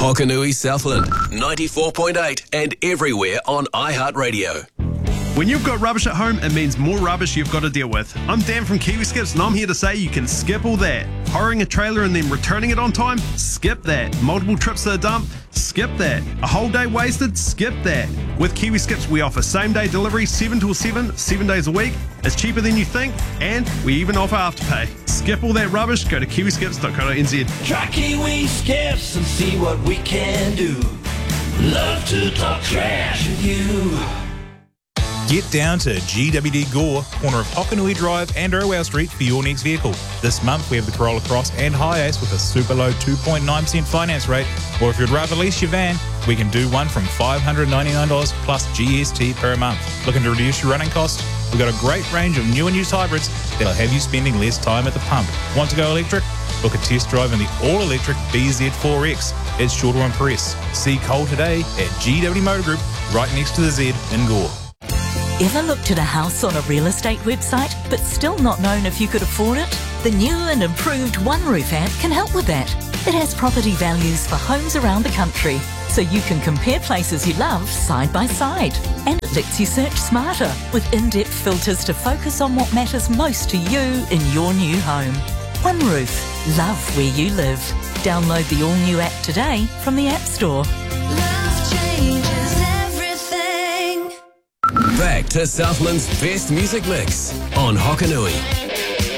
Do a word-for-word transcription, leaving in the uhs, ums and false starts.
Hokanui Southland, ninety-four point eight and everywhere on iHeartRadio. When you've got rubbish at home, it means more rubbish you've got to deal with. I'm Dan from Kiwi Skips, and I'm here to say you can skip all that. Hiring a trailer and then returning it on time? Skip that. Multiple trips to the dump? Skip that. A whole day wasted? Skip that. With Kiwi Skips, we offer same-day delivery, seven till seven, seven days a week. It's cheaper than you think, and we even offer afterpay. Skip all that rubbish, go to kiwi skips dot co dot n z. Try Kiwi Skips and see what we can do. Love to talk trash with you. Get down to G W D Gore, corner of Hokanui Drive and Irwell Street for your next vehicle. This month we have the Corolla Cross and Hiace with a super low two point nine percent finance rate, or if you'd rather lease your van, we can do one from five hundred ninety-nine dollars plus G S T per month. Looking to reduce your running costs? We've got a great range of new and used hybrids that'll have you spending less time at the pump. Want to go electric? Book a test drive in the all-electric B Z four X. It's sure to impress. See Cole today at G W Motor Group, right next to the Z in Gore. Ever looked at a house on a real estate website but still not known if you could afford it? The new and improved OneRoof app can help with that. It has property values for homes around the country, so you can compare places you love side by side. And it lets you search smarter with in-depth filters to focus on what matters most to you in your new home. OneRoof. Love where you live. Download the all-new app today from the App Store. Love changes everything. Back to Southland's best music mix on Hokanui.